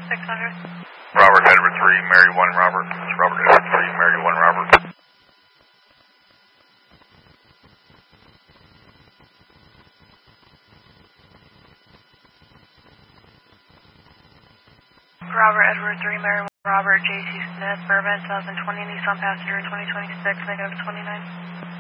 600. Robert Edward 3, Mary 1 Robert. It's Robert Edward 3, Mary 1 Robert. Robert Edward 3, Mary 1 Robert, J.C. Smith, Burbank 2020, Nissan Passenger 2026, -29.